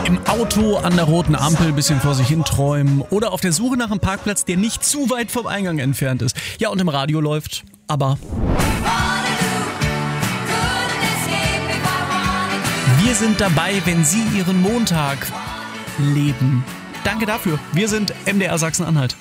Im Auto an der roten Ampel ein bisschen vor sich hin träumen oder auf der Suche nach einem Parkplatz, der nicht zu weit vom Eingang entfernt ist. Ja, und im Radio läuft aber. Wir sind dabei, wenn Sie Ihren Montag leben. Danke dafür. Wir sind MDR Sachsen-Anhalt.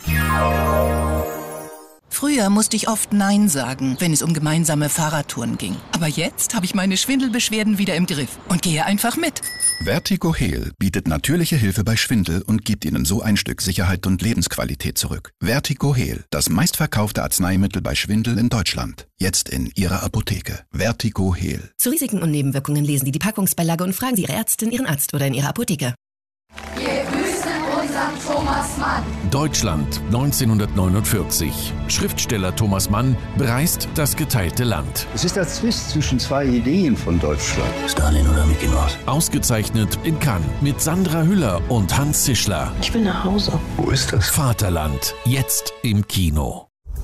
Früher musste ich oft Nein sagen, wenn es um gemeinsame Fahrradtouren ging. Aber jetzt habe ich meine Schwindelbeschwerden wieder im Griff und gehe einfach mit. VertigoHeal bietet natürliche Hilfe bei Schwindel und gibt Ihnen so ein Stück Sicherheit und Lebensqualität zurück. VertigoHeal, das meistverkaufte Arzneimittel bei Schwindel in Deutschland. Jetzt in Ihrer Apotheke. VertigoHeal. Zu Risiken und Nebenwirkungen lesen Sie die Packungsbeilage und fragen Sie Ihre Ärztin, Ihren Arzt oder in Ihrer Apotheke. Wir grüßen unseren Thomas Mann. Deutschland 1949. Schriftsteller Thomas Mann bereist das geteilte Land. Es ist der Zwist zwischen zwei Ideen von Deutschland. Stalin oder Mickey Mouse. Ausgezeichnet in Cannes mit Sandra Hüller und Hans Zischler. Ich will nach Hause. Wo ist das? Vaterland, jetzt im Kino.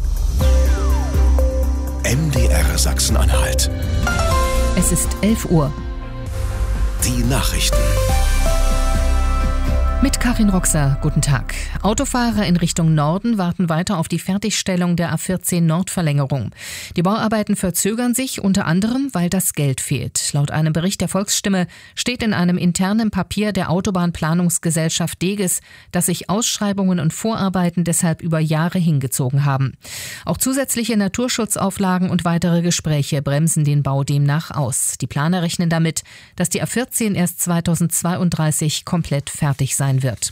MDR Sachsen-Anhalt. Es ist 11 Uhr. Die Nachrichten. Mit Karin Roxer, guten Tag. Autofahrer in Richtung Norden warten weiter auf die Fertigstellung der A14 Nordverlängerung. Die Bauarbeiten verzögern sich unter anderem, weil das Geld fehlt. Laut einem Bericht der Volksstimme steht in einem internen Papier der Autobahnplanungsgesellschaft Deges, dass sich Ausschreibungen und Vorarbeiten deshalb über Jahre hingezogen haben. Auch zusätzliche Naturschutzauflagen und weitere Gespräche bremsen den Bau demnach aus. Die Planer rechnen damit, dass die A14 erst 2032 komplett fertig sein wird.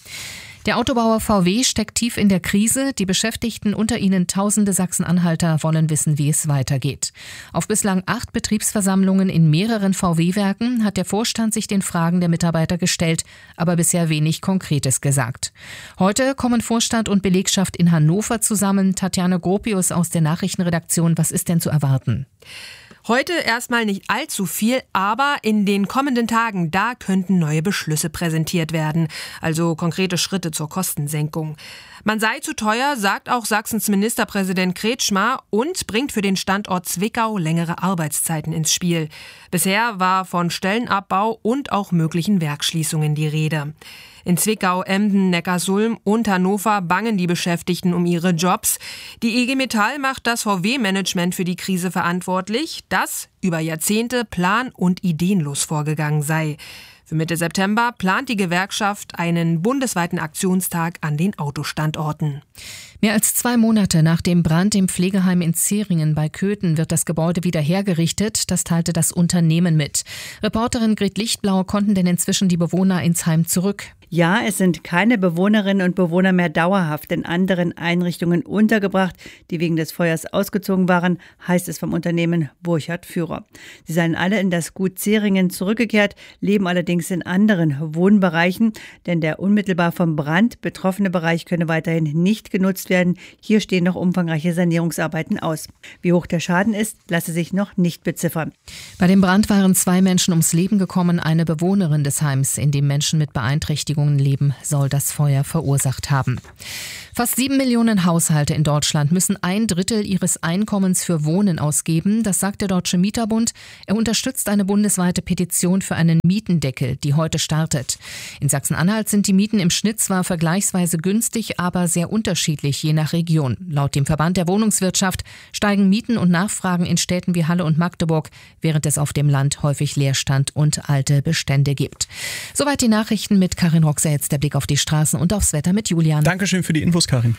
Der Autobauer VW steckt tief in der Krise. Die Beschäftigten, unter ihnen tausende Sachsen-Anhalter, wollen wissen, wie es weitergeht. Auf bislang 8 Betriebsversammlungen in mehreren VW-Werken hat der Vorstand sich den Fragen der Mitarbeiter gestellt, aber bisher wenig Konkretes gesagt. Heute kommen Vorstand und Belegschaft in Hannover zusammen. Tatjana Gropius aus der Nachrichtenredaktion, was ist denn zu erwarten? Heute erstmal nicht allzu viel, aber in den kommenden Tagen, da könnten neue Beschlüsse präsentiert werden, also konkrete Schritte zur Kostensenkung. Man sei zu teuer, sagt auch Sachsens Ministerpräsident Kretschmer und bringt für den Standort Zwickau längere Arbeitszeiten ins Spiel. Bisher war von Stellenabbau und auch möglichen Werksschließungen die Rede. In Zwickau, Emden, Neckarsulm und Hannover bangen die Beschäftigten um ihre Jobs. Die IG Metall macht das VW-Management für die Krise verantwortlich, das über Jahrzehnte plan- und ideenlos vorgegangen sei. Für Mitte September plant die Gewerkschaft einen bundesweiten Aktionstag an den Autostandorten. Mehr als 2 Monate nach dem Brand im Pflegeheim in Zeringen bei Köthen wird das Gebäude wieder hergerichtet. Das teilte das Unternehmen mit. Reporterin Gret Lichtblau konnten denn inzwischen die Bewohner ins Heim zurück. Ja, es sind keine Bewohnerinnen und Bewohner mehr dauerhaft in anderen Einrichtungen untergebracht, die wegen des Feuers ausgezogen waren, heißt es vom Unternehmen Burchard Führer. Sie seien alle in das Gut Zeringen zurückgekehrt, leben allerdings in anderen Wohnbereichen, denn der unmittelbar vom Brand betroffene Bereich könne weiterhin nicht genutzt werden. Hier stehen noch umfangreiche Sanierungsarbeiten aus. Wie hoch der Schaden ist, lasse sich noch nicht beziffern. Bei dem Brand waren 2 Menschen ums Leben gekommen. Eine Bewohnerin des Heims, in dem Menschen mit Beeinträchtigungen leben, soll das Feuer verursacht haben. Fast 7 Millionen Haushalte in Deutschland müssen 1/3 ihres Einkommens für Wohnen ausgeben. Das sagt der Deutsche Mieterbund. Er unterstützt eine bundesweite Petition für einen Mietendeckel, die heute startet. In Sachsen-Anhalt sind die Mieten im Schnitt zwar vergleichsweise günstig, aber sehr unterschiedlich je nach Region. Laut dem Verband der Wohnungswirtschaft steigen Mieten und Nachfragen in Städten wie Halle und Magdeburg, während es auf dem Land häufig Leerstand und alte Bestände gibt. Soweit die Nachrichten mit Karin Roxer. Jetzt der Blick auf die Straßen und aufs Wetter mit Julian. Dankeschön für die Infos, Karin.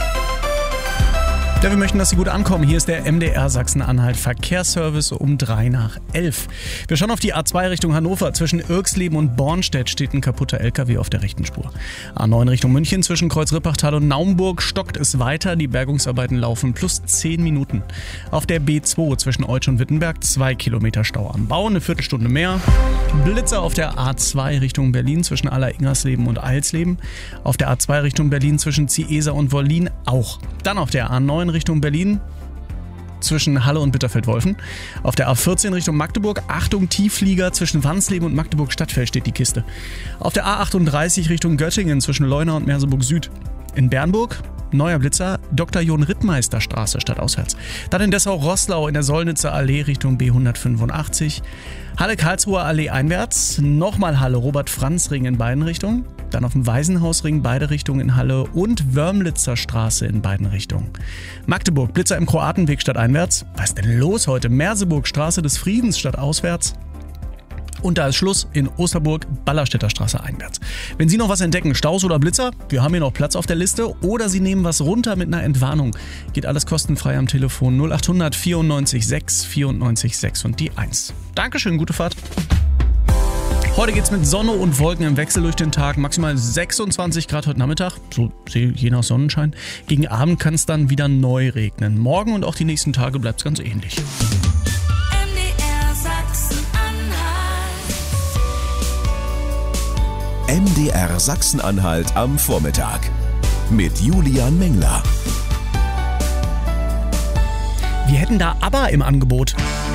Ja, wir möchten, dass Sie gut ankommen. Hier ist der MDR Sachsen-Anhalt Verkehrsservice um 11:03. Wir schauen auf die A2 Richtung Hannover. Zwischen Irxleben und Bornstedt steht ein kaputter LKW auf der rechten Spur. A9 Richtung München zwischen Kreuz-Rippachtal und Naumburg stockt es weiter. Die Bergungsarbeiten laufen plus 10 Minuten. Auf der B2 zwischen Eutsch und Wittenberg 2 Kilometer Stau am Bau, eine Viertelstunde mehr. Blitzer auf der A2 Richtung Berlin zwischen Aller-Ingersleben und Eilsleben. Auf der A2 Richtung Berlin zwischen Ziesa und Wollin auch. Dann auf der A9 Richtung Berlin zwischen Halle und Bitterfeld-Wolfen. Auf der A14 Richtung Magdeburg, Achtung, Tiefflieger, zwischen Wansleben und Magdeburg-Stadtfeld steht die Kiste. Auf der A38 Richtung Göttingen zwischen Leuna und Merseburg Süd. In Bernburg neuer Blitzer, Dr. John Rittmeister Straße stadtauswärts. Dann in Dessau-Roßlau in der Sollnitzer Allee Richtung B185. Halle-Karlsruher Allee einwärts, nochmal Halle Robert-Franz-Ring in beiden Richtungen. Dann auf dem Waisenhausring beide Richtungen in Halle und Wörmlitzer Straße in beiden Richtungen. Magdeburg, Blitzer im Kroatenweg stadteinwärts. Was ist denn los heute? Merseburg, Straße des Friedens stadtauswärts. Und da ist Schluss in Osterburg, Ballerstädter Straße einwärts. Wenn Sie noch was entdecken, Staus oder Blitzer, wir haben hier noch Platz auf der Liste. Oder Sie nehmen was runter mit einer Entwarnung. Geht alles kostenfrei am Telefon 0800 94 6 94 6 und die 1. Dankeschön, gute Fahrt. Heute geht's mit Sonne und Wolken im Wechsel durch den Tag. Maximal 26 Grad heute Nachmittag, so je nach Sonnenschein. Gegen Abend kann es dann wieder neu regnen. Morgen und auch die nächsten Tage bleibt es ganz ähnlich. MDR Sachsen-Anhalt am Vormittag mit Julian Mengler. Wir hätten da ABBA im Angebot.